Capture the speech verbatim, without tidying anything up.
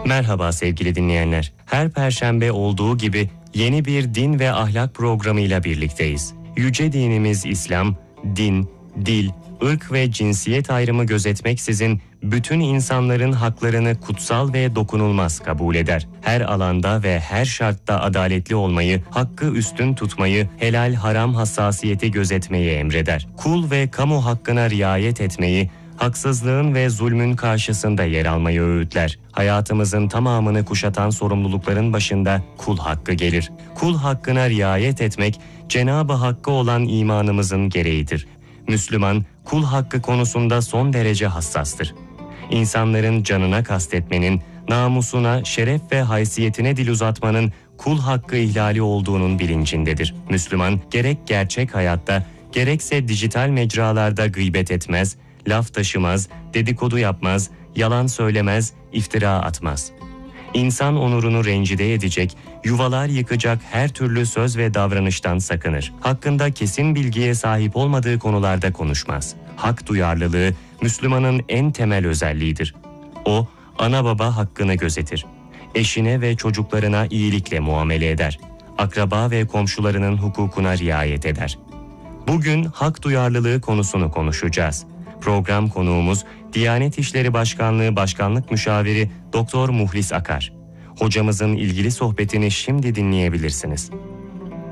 Merhaba sevgili dinleyenler. Her perşembe olduğu gibi yeni bir din ve ahlak programıyla birlikteyiz. Yüce dinimiz İslam, din, dil, ırk ve cinsiyet ayrımı gözetmeksizin bütün insanların haklarını kutsal ve dokunulmaz kabul eder. Her alanda ve her şartta adaletli olmayı, hakkı üstün tutmayı, helal haram hassasiyeti gözetmeyi emreder. Kul ve kamu hakkına riayet etmeyi, haksızlığın ve zulmün karşısında yer almayı öğütler. Hayatımızın tamamını kuşatan sorumlulukların başında kul hakkı gelir. Kul hakkına riayet etmek, Cenab-ı Hakk'a olan imanımızın gereğidir. Müslüman, kul hakkı konusunda son derece hassastır. İnsanların canına kastetmenin, namusuna, şeref ve haysiyetine dil uzatmanın kul hakkı ihlali olduğunun bilincindedir. Müslüman, gerek gerçek hayatta, gerekse dijital mecralarda gıybet etmez, laf taşımaz, dedikodu yapmaz, yalan söylemez, iftira atmaz. İnsan onurunu rencide edecek, yuvalar yıkacak her türlü söz ve davranıştan sakınır. Hakkında kesin bilgiye sahip olmadığı konularda konuşmaz. Hak duyarlılığı Müslümanın en temel özelliğidir. O, ana baba hakkını gözetir. Eşine ve çocuklarına iyilikle muamele eder. Akraba ve komşularının hukukuna riayet eder. Bugün hak duyarlılığı konusunu konuşacağız. Program konuğumuz Diyanet İşleri Başkanlığı Başkanlık Müşaviri Doktor Muhlis Akar. Hocamızın ilgili sohbetini şimdi dinleyebilirsiniz.